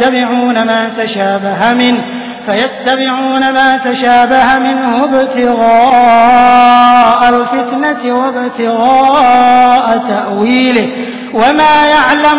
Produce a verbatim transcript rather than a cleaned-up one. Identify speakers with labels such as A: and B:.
A: فيتبعون ما تشابه منه فيتبعون ما تشابه منه ابتغاء الفتنة وابتغاء تأويله وما يعلم